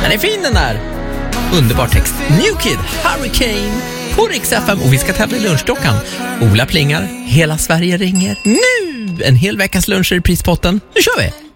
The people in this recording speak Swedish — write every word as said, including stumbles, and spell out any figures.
Den är fin den där. Underbar text. New Kid, Hurricane på Rix F M och vi ska tävla i lunchklockan. Ola plingar, hela Sverige ringer. Nu! En hel veckas luncher i prispotten. Nu kör vi!